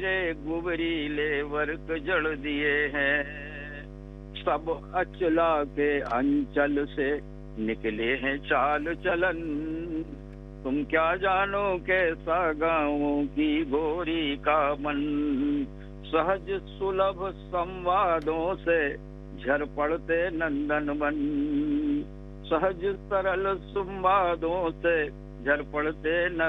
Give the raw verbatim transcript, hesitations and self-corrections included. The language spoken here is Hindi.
रे गुबरीले वर्क जड़ दिए हैं, सब अचला के अंचल से निकले हैं चाल चलन। तुम क्या जानो कैसा गाँवों की गोरी का मन, सहज सुलभ संवादों से झर पड़ते नंदन बन। सहज सरल संवादों से झर पड़ते न